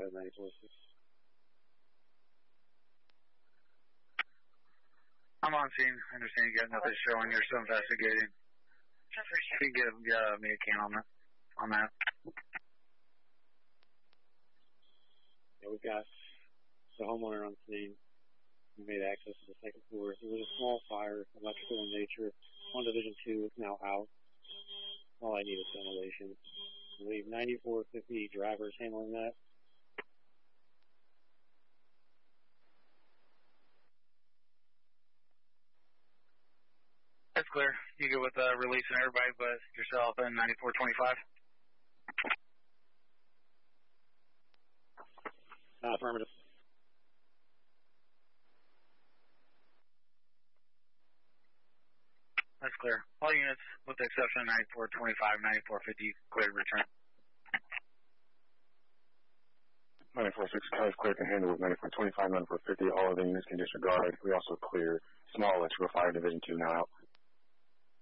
94-6. I'm on scene. I understand you got nothing showing. You're still investigating. You can give me a can on that. Yeah, we've got the homeowner on scene. We made access to the second floor. It was a small fire, electrical in nature. On Division 2, it's now out. All I need is ventilation. I believe 9450 drivers handling that. That's clear. You good with releasing everybody but yourself and 9425? Affirmative. That's clear. All units, with the exception of 9425, 9450, cleared return. 9465 clear to handle with 9425, 9450. All of the units can disregard. We also cleared small electrical fire Division 2 now out.